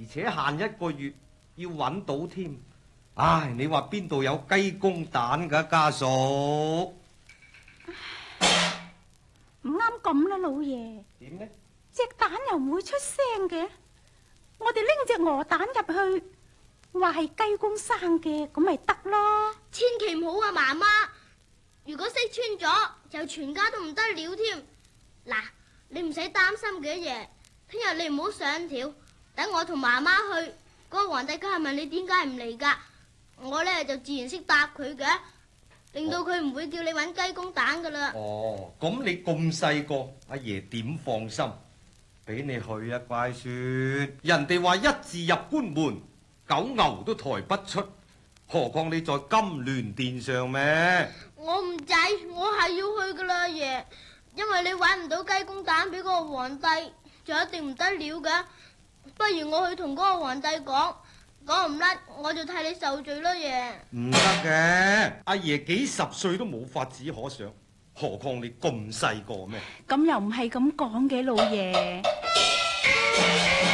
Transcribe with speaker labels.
Speaker 1: 且限1個月，要揾到添。唉，你話邊度有雞公蛋㗎，家嫂？
Speaker 2: 唔啱咁啦，老爺。
Speaker 1: 點呢？
Speaker 2: 隻蛋又唔會出聲嘅，我哋拎隻鵝蛋入去，話係雞公生嘅，咁咪得咯。
Speaker 3: 千祈唔好啊，媽媽！如果識穿咗，就全家都唔得了添。嗱，你唔使擔心嘅爺，聽日你唔好上條，等我同媽媽去。嗰個皇帝家係問你點解唔嚟噶，我呢就自然識答佢嘅，令到佢唔會叫你揾雞公蛋噶啦。
Speaker 1: 哦，咁你咁細個，阿爺點放心俾你去啊？乖孫，人哋話1字入關門，9牛都抬不出，何況你在金鑾殿上咩？
Speaker 3: 我唔制，我係要去噶啦，爺，因為你揾唔到雞公蛋俾嗰個皇帝，就一定唔得了嘅。不如我去同嗰個皇帝講，講唔甩我就替你受罪啦，爺。
Speaker 1: 唔得嘅，阿爺幾10歲都冇法子可想，何況你咁細個咩？
Speaker 2: 咁又唔係咁講嘅，老爺。